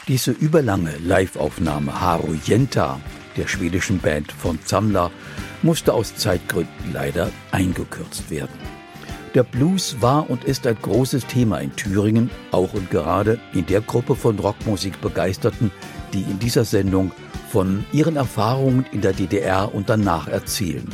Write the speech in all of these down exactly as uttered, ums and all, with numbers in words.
Diese überlange Live-Aufnahme Harujenta der schwedischen Band von Samla musste aus Zeitgründen leider eingekürzt werden. Der Blues war und ist ein großes Thema in Thüringen, auch und gerade in der Gruppe von Rockmusikbegeisterten, die in dieser Sendung von ihren Erfahrungen in der D D R und danach erzählen.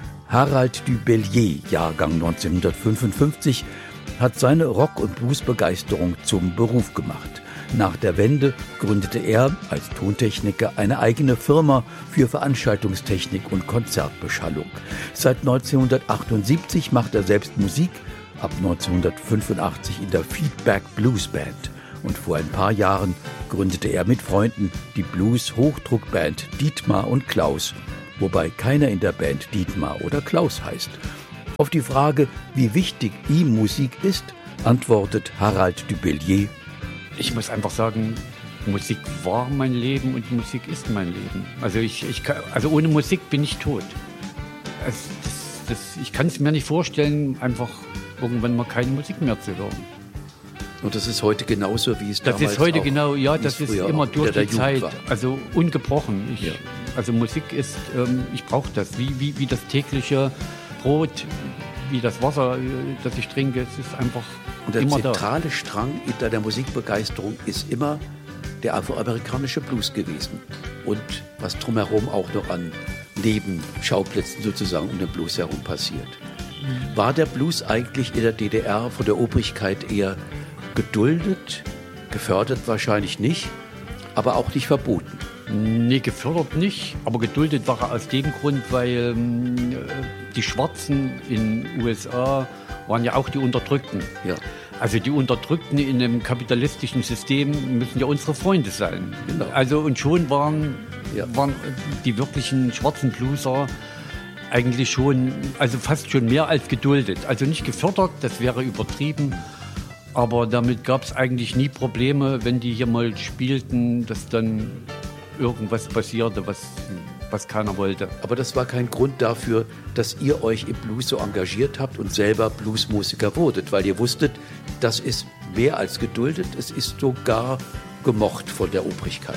Harald Dubelier, Jahrgang neunzehnhundertfünfundfünfzig, hat seine Rock- und Bluesbegeisterung zum Beruf gemacht. Nach der Wende gründete er als Tontechniker eine eigene Firma für Veranstaltungstechnik und Konzertbeschallung. Seit neunzehnhundertachtundsiebzig macht er selbst Musik, ab neunzehnhundertfünfundachtzig in der Feedback Blues Band. Und vor ein paar Jahren gründete er mit Freunden die Blues-Hochdruckband Dietmar und Klaus, wobei keiner in der Band Dietmar oder Klaus heißt. Auf die Frage, wie wichtig ihm Musik ist, antwortet Harald Dubelier: Ich muss einfach sagen, Musik war mein Leben und Musik ist mein Leben. Also, ich, ich kann, also ohne Musik bin ich tot. Also das, das, ich kann es mir nicht vorstellen, einfach irgendwann mal keine Musik mehr zu hören. Und das ist heute genauso, wie es das damals ist heute auch, genau, ja, das ist immer durch die Zeit, war. Also ungebrochen. Ich, ja. Also Musik ist, ähm, ich brauche das, wie, wie, wie das tägliche Brot, wie das Wasser, das ich trinke, es ist einfach und der immer zentrale da. Strang in deiner Musikbegeisterung ist immer der afroamerikanische Blues gewesen und was drumherum auch noch an Nebenschauplätzen sozusagen um den Blues herum passiert. Mhm. War der Blues eigentlich in der D D R von der Obrigkeit eher geduldet, gefördert wahrscheinlich nicht, aber auch nicht verboten? Nee, gefördert nicht, aber geduldet war er aus dem Grund, weil ähm, die Schwarzen in den U S A waren ja auch die Unterdrückten. Ja. Also die Unterdrückten in einem kapitalistischen System müssen ja unsere Freunde sein. Genau. Also und schon waren, ja. waren die wirklichen schwarzen Blueser eigentlich schon, also fast schon mehr als geduldet. Also nicht gefördert, das wäre übertrieben. Aber damit gab es eigentlich nie Probleme, wenn die hier mal spielten, dass dann irgendwas passierte, was, was keiner wollte. Aber das war kein Grund dafür, dass ihr euch im Blues so engagiert habt und selber Bluesmusiker wurdet, weil ihr wusstet, das ist mehr als geduldet, es ist sogar gemocht von der Obrigkeit.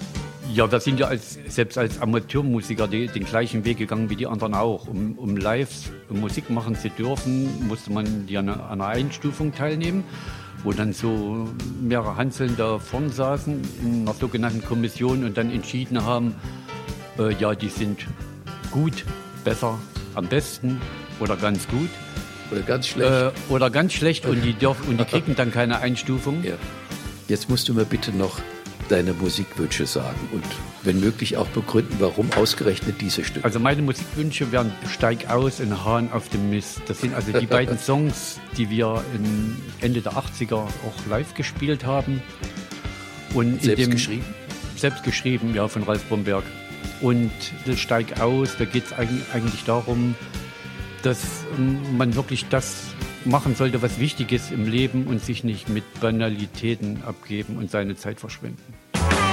Ja, wir sind ja als, selbst als Amateurmusiker die, den gleichen Weg gegangen wie die anderen auch. Um, um live Musik machen zu dürfen, musste man ja an einer Einstufung teilnehmen, wo dann so mehrere Hanseln da vorn saßen in einer sogenannten Kommission und dann entschieden haben, äh, ja, die sind gut, besser, am besten oder ganz gut. Oder ganz schlecht. Äh, oder ganz schlecht und die, dürfen, und die kriegen dann keine Einstufung. Ja. Jetzt musst du mir bitte noch deine Musikwünsche sagen und wenn möglich auch begründen, warum ausgerechnet diese Stücke. Also meine Musikwünsche wären Steig aus und Hahn auf dem Mist. Das sind also die beiden Songs, die wir in Ende der achtziger auch live gespielt haben. Und selbst in dem, geschrieben? Selbst geschrieben, ja, von Ralf Bromberg. Und das Steig aus, da geht es eigentlich darum, dass man wirklich das machen sollte, was wichtig ist im Leben und sich nicht mit Banalitäten abgeben und seine Zeit verschwenden.